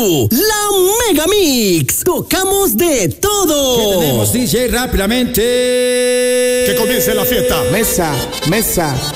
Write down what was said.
Perú, la Mega Mix. Tocamos de todo. ¿Qué tenemos, DJ? Rápidamente. Que comience la fiesta. Mesa, mesa.